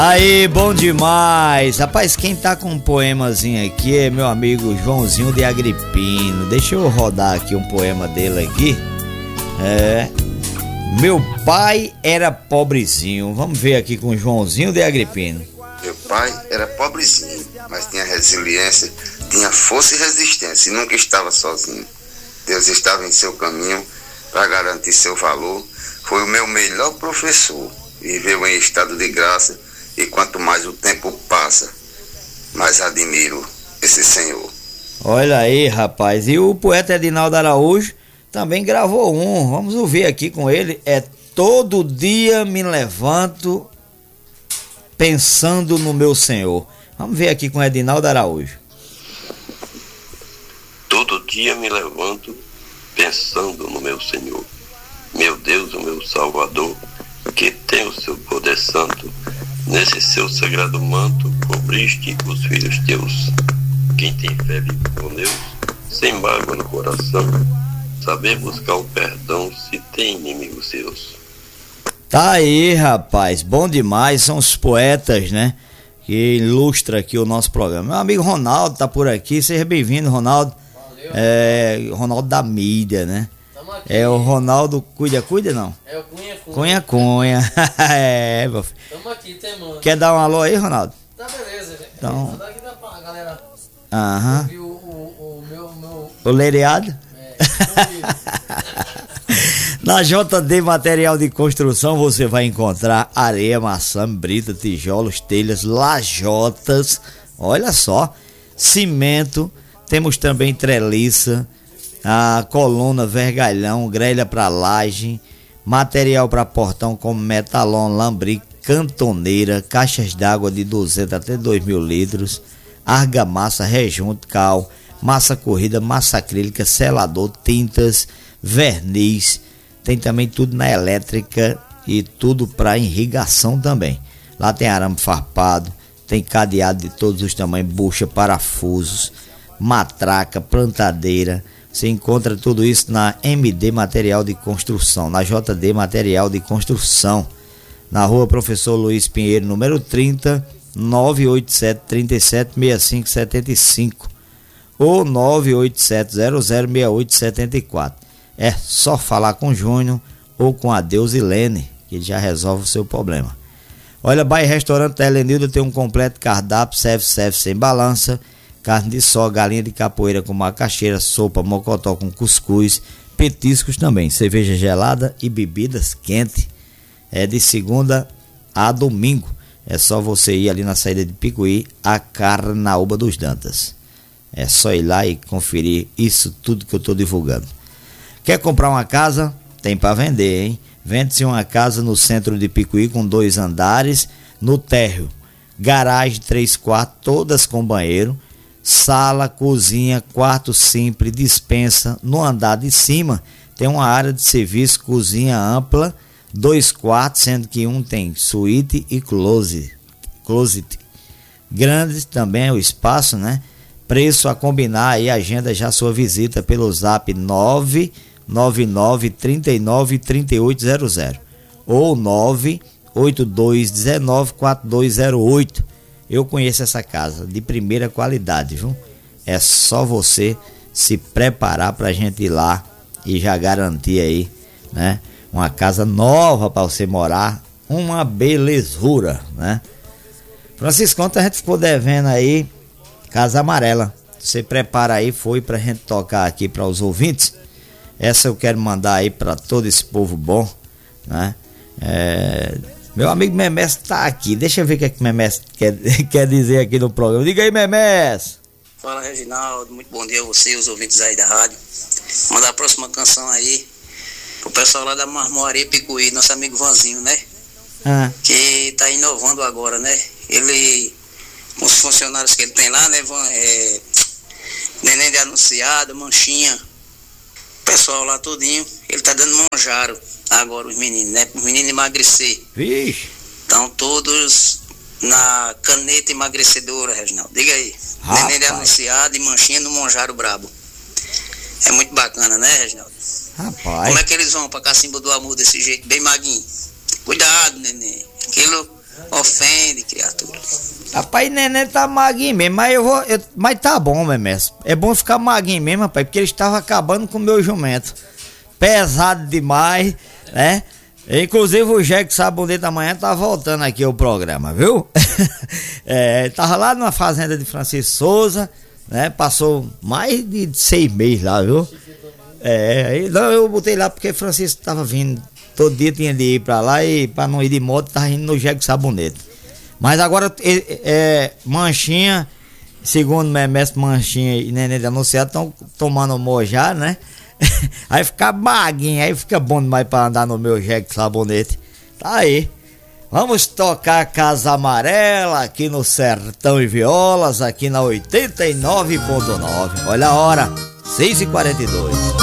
Aí, bom demais. Rapaz, quem tá com um poemazinho aqui é meu amigo Joãozinho de Agripino. Deixa eu rodar aqui um poema dele aqui. Meu pai era pobrezinho. Vamos ver aqui com o Joãozinho de Agripino. Meu pai era pobrezinho, mas tinha resiliência, tinha força e resistência e nunca estava sozinho. Deus estava em seu caminho para garantir seu valor. Foi o meu melhor professor. Viveu em estado de graça e quanto mais o tempo passa, mais admiro esse senhor. Olha aí, rapaz. E o poeta Edinaldo Araújo também gravou um. Vamos ouvir aqui com ele. Todo dia me levanto pensando no meu Senhor. Vamos ver aqui com o Edinaldo Araújo. Todo dia me levanto pensando no meu Senhor, meu Deus, o meu Salvador, que tem o seu poder santo. Nesse seu sagrado manto cobriste os filhos teus. Quem tem fé vive com Deus, sem mágoa no coração, saber buscar o perdão se tem inimigos seus. Tá aí, rapaz, bom demais. São os poetas, né, que ilustra aqui o nosso programa. Meu amigo Ronaldo tá por aqui, seja bem-vindo, Ronaldo. Valeu. Ronaldo da mídia, né? É o Ronaldo Cuida não? É o Cunha. É, meu filho. Tamo aqui, temando. Quer dar um alô aí, Ronaldo? Tá, beleza, gente. Então... Só daqui dá pra galera. Aham. O meu... O lereado? Na JD Material de Construção você vai encontrar areia, maçã, brita, tijolos, telhas, lajotas, olha só, cimento, temos também treliça, a coluna, vergalhão, grelha para laje, material para portão como metalon, lambric, cantoneira, caixas d'água de 200 até 2.000 litros, argamassa, rejunte, cal, massa corrida, massa acrílica, selador, tintas, verniz, tem também tudo na elétrica e tudo para irrigação também. Lá tem arame farpado, tem cadeado de todos os tamanhos, bucha, parafusos, matraca, plantadeira. Você encontra tudo isso na MD Material de Construção, na JD Material de Construção, na rua Professor Luiz Pinheiro, número 30, 987 37 65 75 ou 987 0068 74. É só falar com o Júnior ou com a Deusilene, que ele já resolve o seu problema. Olha, Bar e Restaurante Helenildo tem um completo cardápio, self-service sem balança, carne de sol, galinha de capoeira com macaxeira, sopa, mocotó com cuscuz, petiscos também, cerveja gelada e bebidas quentes. É de segunda a domingo. É só você ir ali na saída de Picuí, a Carnaúba dos Dantas. É só ir lá e conferir isso tudo que eu estou divulgando. Quer comprar uma casa? Tem para vender, hein? Vende-se uma casa no centro de Picuí com 2 andares, no térreo, garagem 3 quartos, todas com banheiro, sala, cozinha, quarto simples, despensa. No andar de cima tem uma área de serviço, cozinha ampla, 2 quartos, sendo que um tem suíte e closet. Grande também é o espaço, né? Preço a combinar aí, agenda já sua visita pelo zap 999 39 3800 ou 982 19 4208. Eu conheço essa casa de primeira qualidade, viu? É só você se preparar pra gente ir lá e já garantir aí, né? Uma casa nova para você morar, uma belezura, né? Francisco, ontem a gente ficou devendo aí Casa Amarela. Você prepara aí, foi pra gente tocar aqui para os ouvintes. Essa eu quero mandar aí para todo esse povo bom, né? Meu amigo Memés tá aqui. Deixa eu ver o que é que Memés quer dizer aqui no programa. Diga aí, Memés. Fala, Reginaldo. Muito bom dia a você, os ouvintes aí da rádio. Mandar a próxima canção aí pro pessoal lá da Marmoaria Picuí, nosso amigo Vanzinho, né? Que tá inovando agora, né? Ele, com os funcionários que ele tem lá, né? Neném de Anunciado, Manchinha, o pessoal lá todinho, ele tá dando manjaro agora, os meninos, né? Os meninos emagrecer. Vixe. Estão todos na caneta emagrecedora, Reginaldo. Diga aí. Rapaz. Neném de Anunciado e Manchinha no manjaro brabo. É muito bacana, né, Reginaldo? Rapaz. Como é que eles vão pra Cacimba do Amor desse jeito, bem maguinho? Cuidado, neném. Aquilo ofende, criatura. Rapaz, neném tá maguinho mesmo, mas tá bom, Memés. É bom ficar maguinho mesmo, rapaz, porque ele estava acabando com o meu jumento. Pesado demais, né? Inclusive o Jegue Sabonete da Manhã tá voltando aqui ao programa, viu? Tava lá na fazenda de Francisco Souza, né? Passou mais de 6 meses lá, viu? Eu botei lá porque Francisco tava vindo, todo dia tinha de ir pra lá e pra não ir de moto, tava indo no Jegue Sabonete. Mas agora, Manchinha, segundo o mestre Manchinha e Neném de Anunciado, estão tomando mojá, né? Aí fica maguinho, aí fica bom demais pra andar no meu Jegue Sabonete. Tá aí. Vamos tocar Casa Amarela aqui no Sertão e Violas, aqui na 89.9. Olha a hora, 6h42.